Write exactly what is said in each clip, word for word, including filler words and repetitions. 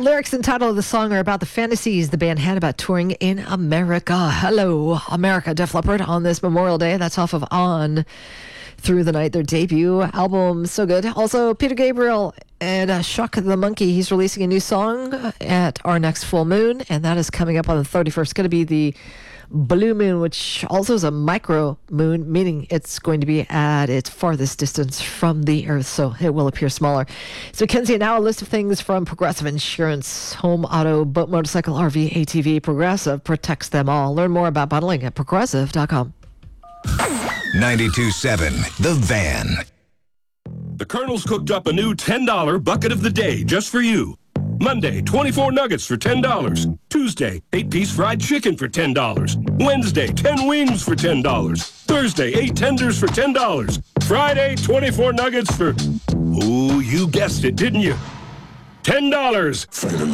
lyrics and title of the song are about the fantasies the band had about touring in America. Hello, America, Def Leppard on this Memorial Day. That's off of On Through the Night, their debut album. So good. Also, Peter Gabriel and uh, Shock the Monkey. He's releasing a new song at our next full moon, and that is coming up on the thirty-first. It's going to be the blue moon, which also is a micro moon, meaning it's going to be at its farthest distance from the Earth, so it will appear smaller. So, Kenzie, now a list of things from Progressive Insurance: home, auto, boat, motorcycle, R V, A T V. Progressive protects them all. Learn more about bundling at progressive dot com. ninety-two point seven The Van. The Colonel's cooked up a new ten dollar bucket of the day just for you. Monday, twenty-four nuggets for ten dollars. Tuesday, eight-piece fried chicken for ten dollars. Wednesday, ten wings for ten dollars. Thursday, eight tenders for ten dollars. Friday, twenty-four nuggets for... Ooh, you guessed it, didn't you? ten dollars.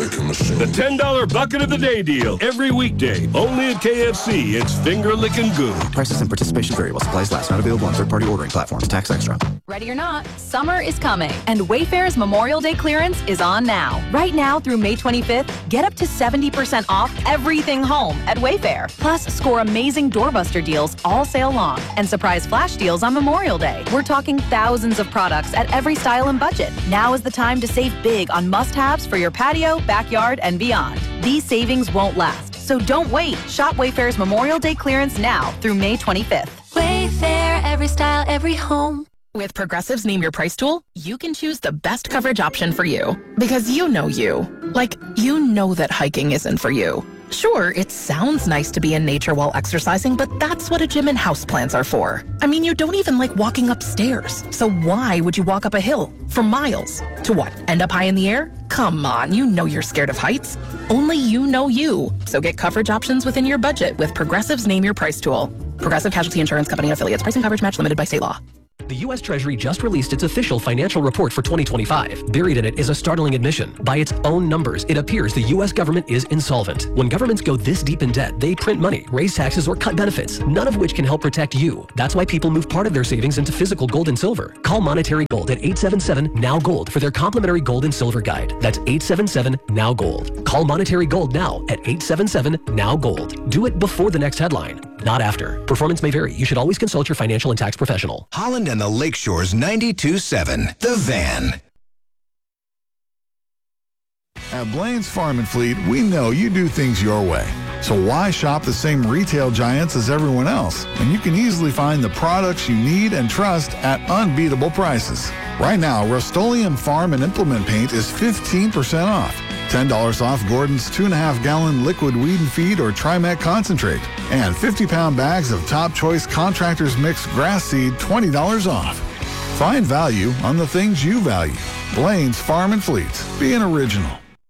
The ten dollar bucket of the day deal. Every weekday. Only at K F C. It's finger-licking good. Prices and participation vary while supplies last. Not available on third-party ordering platforms. Tax extra. Ready or not, summer is coming, and Wayfair's Memorial Day clearance is on now. Right now through May twenty-fifth, get up to seventy percent off everything home at Wayfair. Plus, score amazing doorbuster deals all sale long and surprise flash deals on Memorial Day. We're talking thousands of products at every style and budget. Now is the time to save big on must-haves for your patio, backyard, and beyond. These savings won't last, so don't wait. Shop Wayfair's Memorial Day clearance now through May twenty-fifth. Wayfair, every style, every home. With Progressive's Name Your Price tool, you can choose the best coverage option for you. Because you know you. Like, you know that hiking isn't for you. Sure, it sounds nice to be in nature while exercising, but that's what a gym and houseplants are for. I mean, you don't even like walking upstairs. So why would you walk up a hill for miles? To what, end up high in the air? Come on, you know you're scared of heights. Only you know you. So get coverage options within your budget with Progressive's Name Your Price tool. Progressive Casualty Insurance Company and affiliates. Price and coverage match limited by state law. The U S Treasury just released its official financial report for twenty twenty-five. Buried in it is a startling admission. By its own numbers, it appears the U S government is insolvent. When governments go this deep in debt, they print money, raise taxes, or cut benefits, none of which can help protect you. That's why people move part of their savings into physical gold and silver. Call Monetary Gold at eight seven seven, N O W, GOLD for their complimentary gold and silver guide. That's eight seven seven, N O W, GOLD. Call Monetary Gold now at eight seven seven, N O W, GOLD. Do it before the next headline, not after. Performance may vary. You should always consult your financial and tax professional. Holland and the Lakeshore's ninety-two point seven The Van. At Blaine's Farm and Fleet, we know you do things your way. So why shop the same retail giants as everyone else? And you can easily find the products you need and trust at unbeatable prices. Right now, Rust-Oleum Farm and Implement Paint is fifteen percent off. ten dollars off Gordon's two and a half gallon liquid weed and feed or Trimet concentrate. And fifty pound bags of Top Choice Contractors Mix grass seed, twenty dollars off. Find value on the things you value. Blaine's Farm and Fleet. Be an original.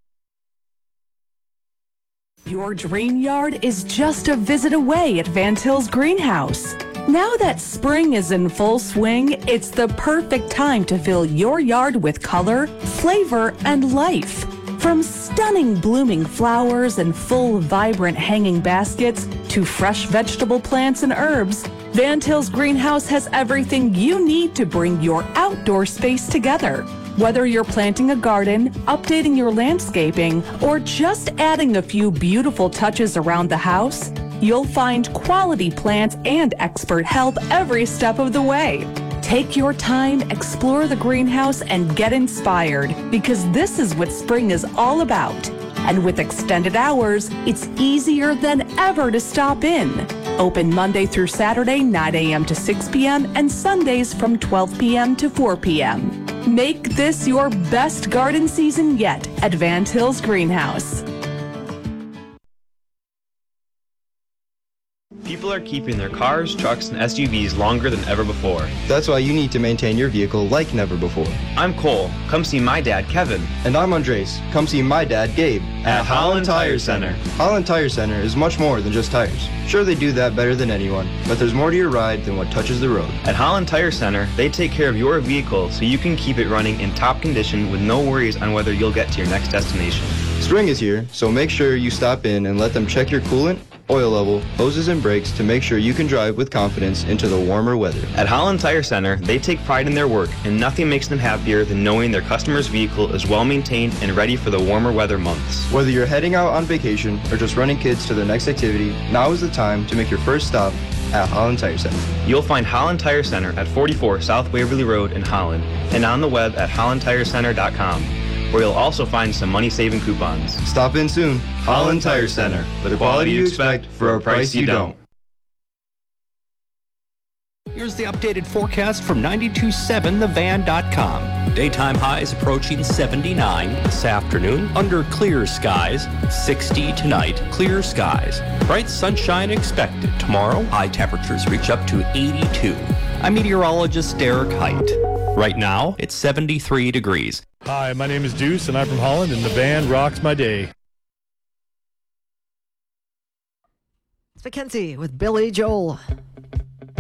Your dream yard is just a visit away at Van Til's Greenhouse. Now that spring is in full swing, it's the perfect time to fill your yard with color, flavor, and life. From stunning blooming flowers and full, vibrant hanging baskets to fresh vegetable plants and herbs, Van Til's Greenhouse has everything you need to bring your outdoor space together. Whether you're planting a garden, updating your landscaping, or just adding a few beautiful touches around the house, you'll find quality plants and expert help every step of the way. Take your time, explore the greenhouse, and get inspired, because this is what spring is all about. And with extended hours, it's easier than ever to stop in. Open Monday through Saturday, nine a.m. to six p.m., and Sundays from twelve p.m. to four p.m. Make this your best garden season yet at Van Til's Greenhouse. People are keeping their cars, trucks, and S U Vs longer than ever before. That's why you need to maintain your vehicle like never before. I'm Cole. Come see my dad, Kevin. And I'm Andres. Come see my dad, Gabe. At Holland Tire Center. Holland Tire Center is much more than just tires. Sure, they do that better than anyone, but there's more to your ride than what touches the road. At Holland Tire Center, they take care of your vehicle so you can keep it running in top condition with no worries on whether you'll get to your next destination. Spring is here, so make sure you stop in and let them check your coolant, oil level, hoses, and brakes to make sure you can drive with confidence into the warmer weather. At Holland Tire Center, they take pride in their work, and nothing makes them happier than knowing their customer's vehicle is well maintained and ready for the warmer weather months. Whether you're heading out on vacation or just running kids to their next activity, now is the time to make your first stop at Holland Tire Center. You'll find Holland Tire Center at forty-four South Waverly Road in Holland and on the web at holland tire center dot com, where you'll also find some money-saving coupons. Stop in soon. Holland Tire Center. The quality you expect for a price you don't. Here's the updated forecast from ninety-two point seven the van dot com. Daytime highs approaching seventy-nine this afternoon under clear skies. sixty tonight, clear skies. Bright sunshine expected tomorrow. High temperatures reach up to eighty-two. I'm meteorologist Derek Height. Right now, it's seventy-three degrees. Hi, my name is Deuce, and I'm from Holland, and the band rocks my day. It's Mackenzie with Billy Joel.